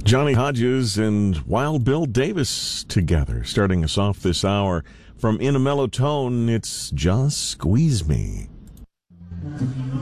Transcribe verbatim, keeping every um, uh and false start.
Johnny Hodges and Wild Bill Davis together, starting us off this hour. From In a Mellow Tone, it's Just Squeeze Me.